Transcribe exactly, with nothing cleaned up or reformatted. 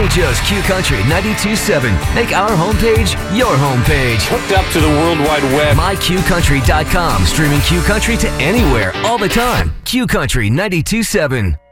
just Q Country ninety-two point seven. Make our homepage your homepage. Hooked up to the World Wide Web. my q country dot com. Streaming Q Country to anywhere, all the time. Q Country ninety-two point seven.